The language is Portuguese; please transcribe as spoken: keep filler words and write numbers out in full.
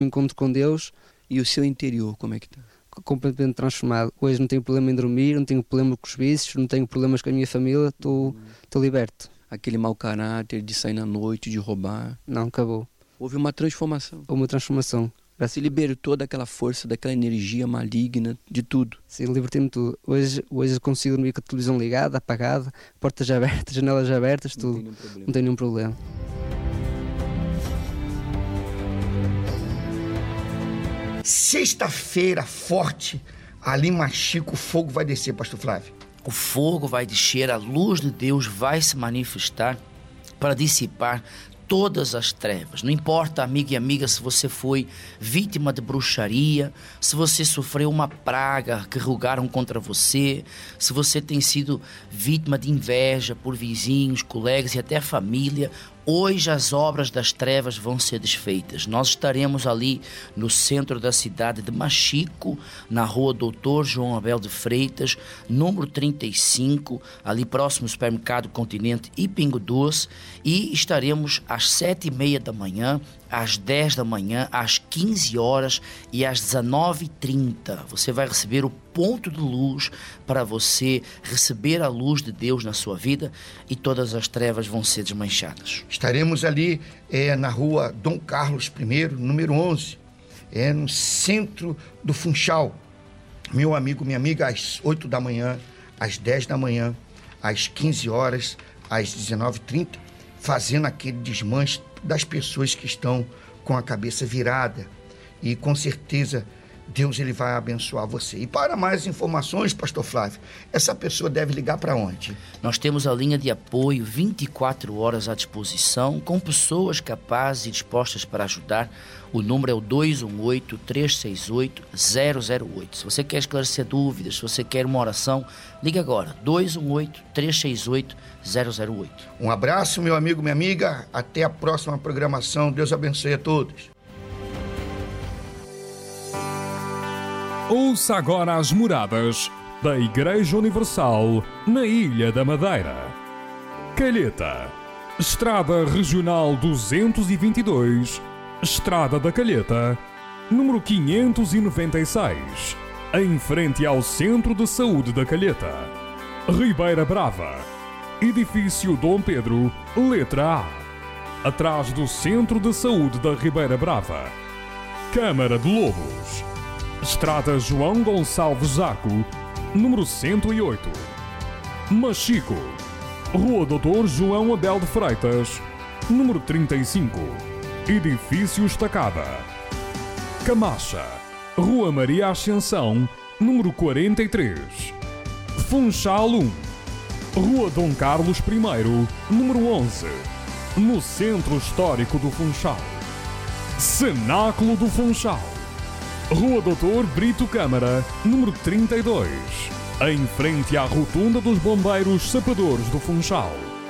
encontro com Deus. E o seu interior, como é que está? Completamente transformado. Hoje não tenho problema em dormir, não tenho problema com os vícios, não tenho problemas com a minha família, estou hum. liberto. Aquele mau caráter de sair na noite, de roubar? Não, acabou. Houve uma transformação? Houve uma transformação. Se libertou daquela força, daquela energia maligna, de tudo? Sim, libertei-me de tudo. Hoje, hoje consigo dormir com a televisão ligada, apagada, portas abertas, janelas abertas, tudo. Não tem nenhum problema. Não tem nenhum problema. Sexta-feira forte, ali em Machico, o fogo vai descer, pastor Flávio. O fogo vai descer, a luz de Deus vai se manifestar para dissipar todas as trevas. Não importa, amigo e amiga, se você foi vítima de bruxaria, se você sofreu uma praga que rogaram contra você, se você tem sido vítima de inveja por vizinhos, colegas e até família. Hoje as obras das trevas vão ser desfeitas. Nós estaremos ali no centro da cidade de Machico, na rua doutor João Abel de Freitas, número trinta e cinco, ali próximo ao supermercado Continente e Pingo Doce, e estaremos às sete e meia da manhã, às dez da manhã, às quinze horas e às dezenove e trinta. Você vai receber o ponto de luz para você receber a luz de Deus na sua vida e todas as trevas vão ser desmanchadas. Estaremos ali é, na rua Dom Carlos I, número onze, é, no centro do Funchal. Meu amigo, minha amiga, às oito da manhã, às dez da manhã, às quinze horas, às dezenove e trinta, fazendo aquele desmanche das pessoas que estão com a cabeça virada. E com certeza Deus ele vai abençoar você. E para mais informações, pastor Flávio, essa pessoa deve ligar para onde? Nós temos a linha de apoio vinte e quatro horas à disposição, com pessoas capazes e dispostas para ajudar. O número é o dois um oito, três seis oito, zero zero oito. Se você quer esclarecer dúvidas, se você quer uma oração, liga agora, dois um oito, três seis oito, zero zero oito. Um abraço, meu amigo, minha amiga. Até a próxima programação. Deus abençoe a todos. Ouça agora as moradas da Igreja Universal na Ilha da Madeira. Calheta, Estrada Regional duzentos e vinte e dois, Estrada da Calheta, número quinhentos e noventa e seis, em frente ao Centro de Saúde da Calheta. Ribeira Brava, Edifício Dom Pedro, letra A, atrás do Centro de Saúde da Ribeira Brava. Câmara de Lobos, Estrada João Gonçalves Zaco, número cento e oito. Machico, Rua doutor João Abel de Freitas, número trinta e cinco, Edifício Estacada. Camacha, Rua Maria Ascensão, número quarenta e três. Funchal um, Rua Dom Carlos I, número onze, no Centro Histórico do Funchal. Cenáculo do Funchal, Rua doutor Brito Câmara, número trinta e dois, em frente à Rotunda dos Bombeiros Sapadores do Funchal.